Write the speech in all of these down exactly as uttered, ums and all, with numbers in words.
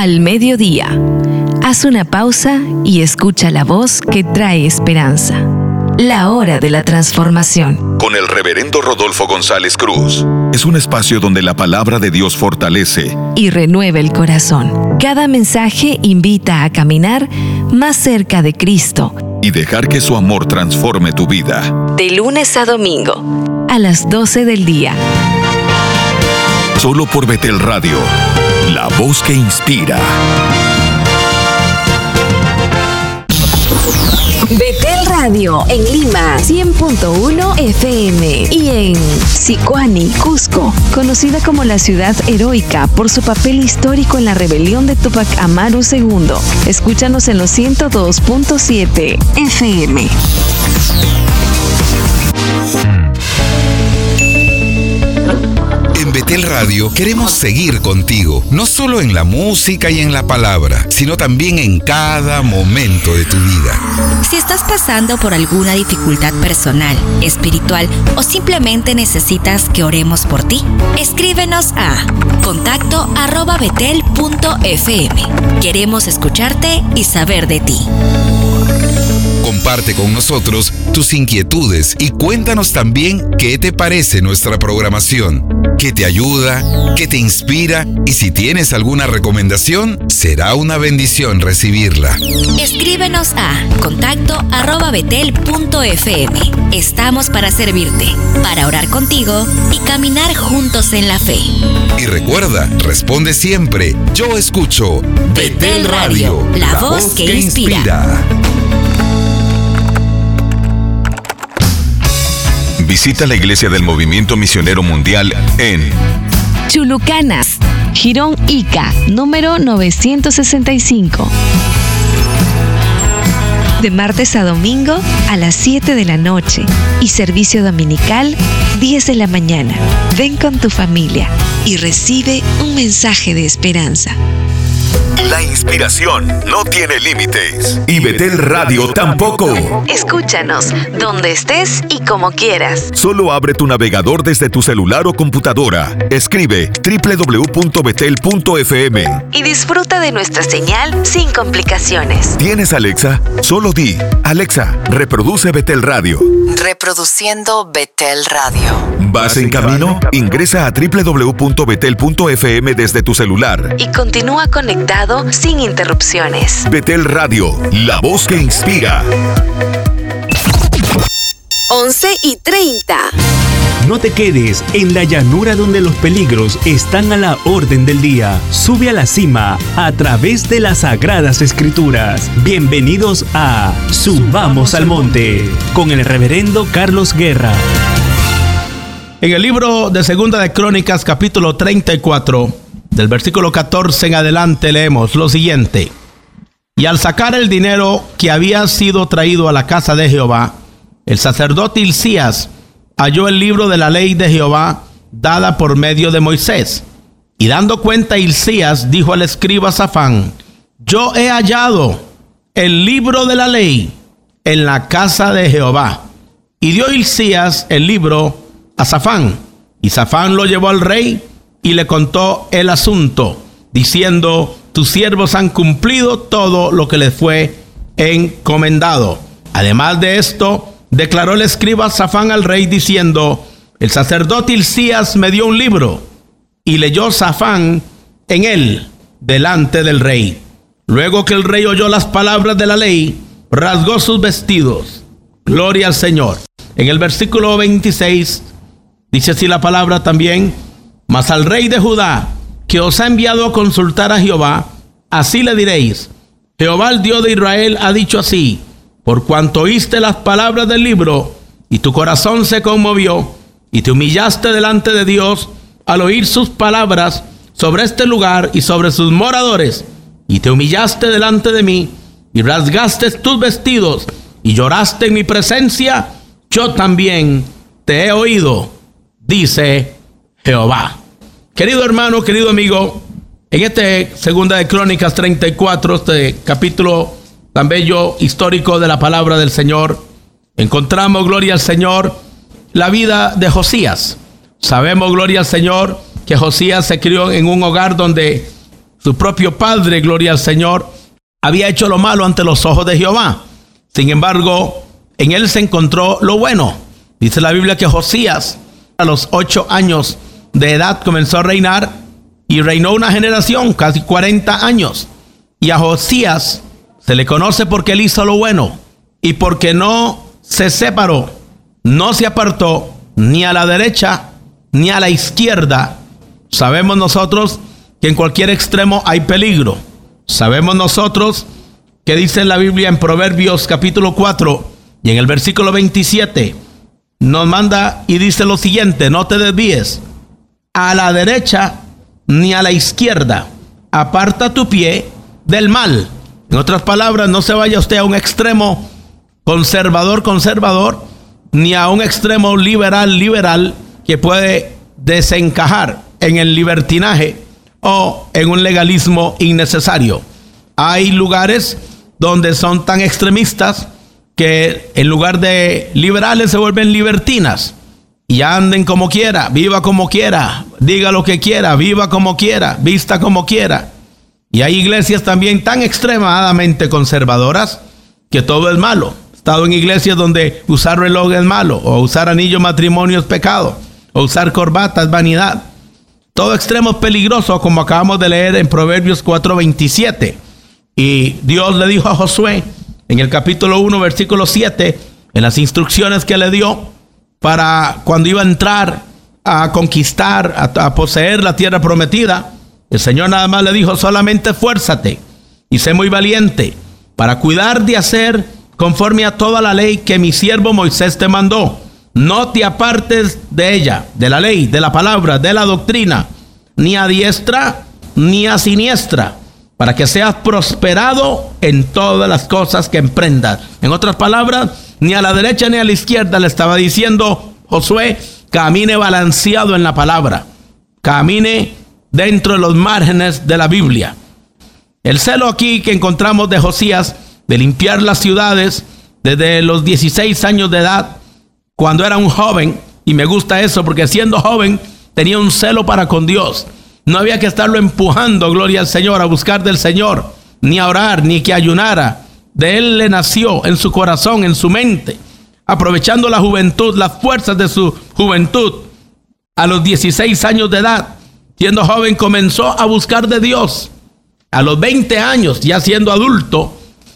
al mediodía. Haz una pausa y escucha la voz que trae esperanza. La hora de la transformación. Con el reverendo Rodolfo González Cruz. Es un espacio donde la palabra de Dios fortalece y renueva el corazón. Cada mensaje invita a caminar más cerca de Cristo y dejar que su amor transforme tu vida. De lunes a domingo, a las doce del día. Solo por Betel Radio, la voz que inspira. Betel Radio en Lima, cien punto uno F M, y en Sicuani, Cusco, conocida como la ciudad heroica por su papel histórico en la rebelión de Tupac Amaru segundo. Escúchanos en los ciento dos punto siete F M. En Betel Radio queremos seguir contigo, no solo en la música y en la palabra, sino también en cada momento de tu vida. Si estás pasando por alguna dificultad personal, espiritual o simplemente necesitas que oremos por ti, escríbenos a contacto arroba betel punto f m. Queremos escucharte y saber de ti. Comparte con nosotros tus inquietudes y cuéntanos también qué te parece nuestra programación, qué te ayuda, qué te inspira, y si tienes alguna recomendación, será una bendición recibirla. Escríbenos a contacto arroba betel punto f m. Estamos para servirte, para orar contigo y caminar juntos en la fe. Y recuerda, responde siempre: yo escucho Betel Radio, la, la voz que, que inspira. inspira. Visita la Iglesia del Movimiento Misionero Mundial en Chulucanas, Girón Ica, número novecientos sesenta y cinco. De martes a domingo a las siete de la noche y servicio dominical diez de la mañana. Ven con tu familia y recibe un mensaje de esperanza. La inspiración no tiene límites. Y Betel Radio tampoco. Escúchanos donde estés y como quieras. Solo abre tu navegador desde tu celular o computadora. Escribe doble u doble u doble u punto betel punto f m y disfruta de nuestra señal sin complicaciones. ¿Tienes Alexa? Solo di: Alexa, reproduce Betel Radio. Reproduciendo Betel Radio. ¿Vas en camino? Ingresa a doble u doble u doble u punto betel punto f m desde tu celular y continúa conectado sin interrupciones. Betel Radio, la voz que inspira. once y treinta. No te quedes en la llanura donde los peligros están a la orden del día. Sube a la cima a través de las Sagradas Escrituras. Bienvenidos a Subamos al Monte con el reverendo Carlos Guerra. En el libro de Segunda de Crónicas, capítulo treinta y cuatro, del versículo catorce en adelante, leemos lo siguiente: y al sacar el dinero que había sido traído a la casa de Jehová, el sacerdote Hilcías halló el libro de la ley de Jehová dada por medio de Moisés. Y dando cuenta Hilcías, dijo al escriba Safán: yo he hallado el libro de la ley en la casa de Jehová. Y dio Hilcías el libro a Safán, y Safán lo llevó al rey y le contó el asunto, diciendo: tus siervos han cumplido todo lo que les fue encomendado. Además de esto, declaró el escriba Safán al rey, diciendo: el sacerdote Hilcías me dio un libro. Y leyó Safán en él delante del rey. Luego que el rey oyó las palabras de la ley, rasgó sus vestidos. Gloria al Señor. En el versículo veintiséis dice así la palabra también: mas al rey de Judá, que os ha enviado a consultar a Jehová, así le diréis: Jehová, el Dios de Israel, ha dicho así: por cuanto oíste las palabras del libro, y tu corazón se conmovió, y te humillaste delante de Dios al oír sus palabras sobre este lugar y sobre sus moradores, y te humillaste delante de mí, y rasgaste tus vestidos, y lloraste en mi presencia, yo también te he oído, dice Jehová. Querido hermano, querido amigo, en este Segunda de Crónicas treinta y cuatro, este capítulo tan bello, histórico de la palabra del Señor, encontramos, gloria al Señor, la vida de Josías. Sabemos, gloria al Señor, que Josías se crió en un hogar donde su propio padre, gloria al Señor, había hecho lo malo ante los ojos de Jehová. Sin embargo, en él se encontró lo bueno. Dice la Biblia que Josías, a los ocho años de edad, comenzó a reinar y reinó una generación, casi cuarenta años. Y a Josías se le conoce porque él hizo lo bueno y porque no se separó, no se apartó ni a la derecha ni a la izquierda. Sabemos nosotros que en cualquier extremo hay peligro. Sabemos nosotros que dice la Biblia en Proverbios capítulo cuatro y en el versículo veintisiete, nos manda y dice lo siguiente: no te desvíes a la derecha ni a la izquierda, aparta tu pie del mal. En otras palabras, no se vaya usted a un extremo conservador, conservador, ni a un extremo liberal, liberal, que puede desencajar en el libertinaje o en un legalismo innecesario. Hay lugares donde son tan extremistas que en lugar de liberales se vuelven libertinas y anden como quiera, viva como quiera, diga lo que quiera, viva como quiera, vista como quiera. Y hay iglesias también tan extremadamente conservadoras que todo es malo. He estado en iglesias donde usar reloj es malo, o usar anillo matrimonio es pecado, o usar corbata es vanidad. Todo extremo es peligroso, como acabamos de leer en Proverbios cuatro veintisiete. Y Dios le dijo a Josué en el capítulo uno, versículo siete, en las instrucciones que le dio para cuando iba a entrar a conquistar, a, a poseer la tierra prometida, el Señor nada más le dijo: solamente esfuérzate y sé muy valiente para cuidar de hacer conforme a toda la ley que mi siervo Moisés te mandó. No te apartes de ella, de la ley, de la palabra, de la doctrina, ni a diestra ni a siniestra, para que seas prosperado en todas las cosas que emprendas. En otras palabras, ni a la derecha ni a la izquierda le estaba diciendo Josué: camine balanceado en la palabra, camine dentro de los márgenes de la Biblia. El celo aquí que encontramos de Josías de limpiar las ciudades desde los dieciséis años de edad, cuando era un joven, y me gusta eso porque siendo joven tenía un celo para con Dios. No había que estarlo empujando, gloria al Señor, a buscar del Señor, ni a orar, ni que ayunara. De él le nació en su corazón, en su mente, aprovechando la juventud, las fuerzas de su juventud. A los dieciséis años de edad, siendo joven, comenzó a buscar de Dios. A los veinte años, ya siendo adulto,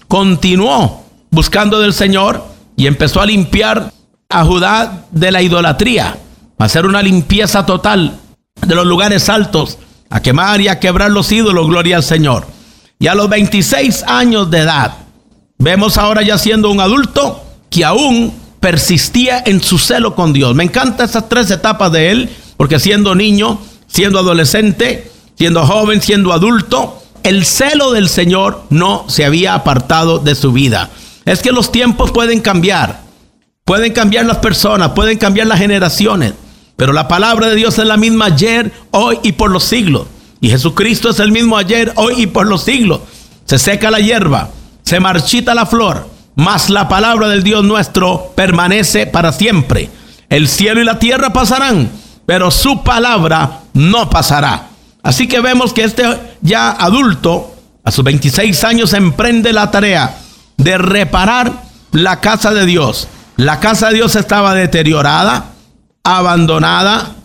continuó buscando del Señor y empezó a limpiar a Judá de la idolatría, a hacer una limpieza total de los lugares altos, a quemar y a quebrar los ídolos, gloria al Señor. Y a los veintiséis años de edad, vemos ahora ya siendo un adulto que aún persistía en su celo con Dios. Me encantan esas tres etapas de él, porque siendo niño, siendo adolescente, siendo joven, siendo adulto, el celo del Señor no se había apartado de su vida. Es que los tiempos pueden cambiar, pueden cambiar las personas, pueden cambiar las generaciones, pero la palabra de Dios es la misma ayer, hoy y por los siglos. Y Jesucristo es el mismo ayer, hoy y por los siglos. Se seca la hierba, se marchita la flor, mas la palabra del Dios nuestro permanece para siempre. El cielo y la tierra pasarán, pero su palabra no pasará. Así que vemos que este ya adulto, a sus veintiséis años, emprende la tarea de reparar la casa de Dios. La casa de Dios estaba deteriorada, abandonada,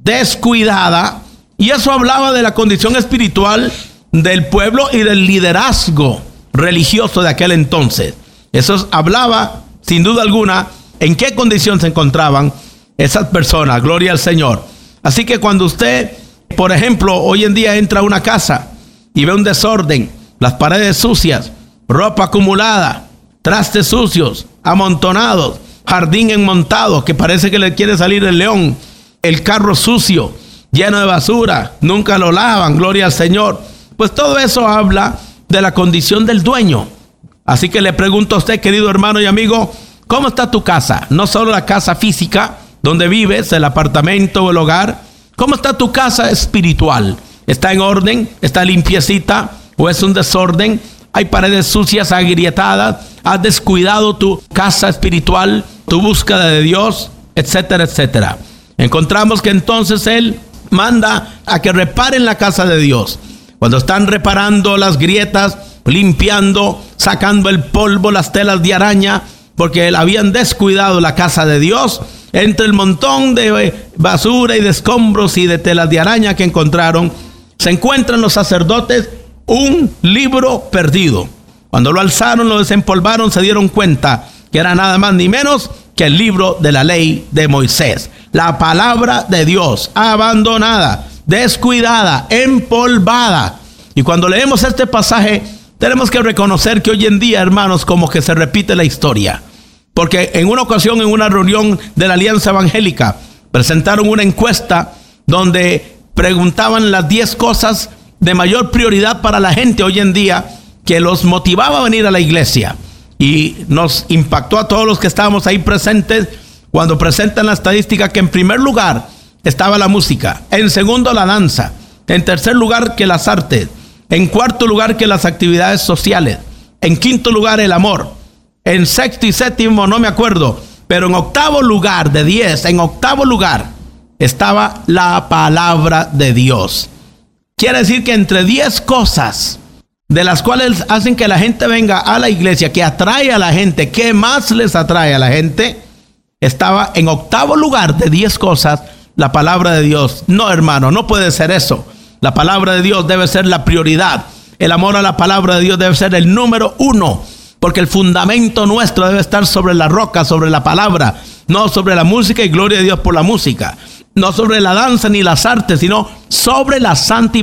descuidada, y eso hablaba de la condición espiritual del pueblo y del liderazgo religioso de aquel entonces. Eso hablaba, sin duda alguna, en qué condición se encontraban esas personas, gloria al Señor. Así que cuando usted, por ejemplo, hoy en día entra a una casa y ve un desorden, las paredes sucias, ropa acumulada, trastes sucios, amontonados, jardín enmontado, que parece que le quiere salir el león, el carro sucio, lleno de basura, nunca lo lavan, gloria al Señor. Pues todo eso habla de la condición del dueño. Así que le pregunto a usted, querido hermano y amigo, ¿cómo está tu casa? No solo la casa física, donde vives, el apartamento o el hogar. ¿Cómo está tu casa espiritual? ¿Está en orden? ¿Está limpiecita? ¿O es un desorden? ¿Hay paredes sucias, agrietadas? ¿Has descuidado tu casa espiritual, tu búsqueda de Dios, etcétera, etcétera? Encontramos que entonces él manda a que reparen la casa de Dios. Cuando están reparando las grietas, limpiando, sacando el polvo, las telas de araña, porque habían descuidado la casa de Dios. Entre el montón de basura y de escombros y de telas de araña que encontraron, se encuentran los sacerdotes un libro perdido. Cuando lo alzaron, lo desempolvaron, se dieron cuenta que era nada más ni menos que el libro de la ley de Moisés. La palabra de Dios, abandonada, descuidada, empolvada. Y cuando leemos este pasaje, tenemos que reconocer que hoy en día, hermanos, como que se repite la historia. Porque en una ocasión, en una reunión de la Alianza Evangélica, presentaron una encuesta donde preguntaban las diez cosas de mayor prioridad para la gente hoy en día que los motivaba a venir a la iglesia. Y nos impactó a todos los que estábamos ahí presentes cuando presentan la estadística que en primer lugar estaba la música, en segundo la danza, en tercer lugar que las artes, en cuarto lugar que las actividades sociales, en quinto lugar el amor, en sexto y séptimo no me acuerdo, pero en octavo lugar de diez, en octavo lugar estaba la palabra de Dios. Quiere decir que entre diez cosas de las cuales hacen que la gente venga a la iglesia, que atrae a la gente, que más les atrae a la gente, estaba en octavo lugar de diez cosas la palabra de Dios. No, hermano, no puede ser eso. La palabra de Dios debe ser la prioridad. El amor a la palabra de Dios debe ser el número uno, porque el fundamento nuestro debe estar sobre la roca, sobre la palabra, no sobre la música, y gloria a Dios por la música, no sobre la danza ni las artes, sino sobre la santa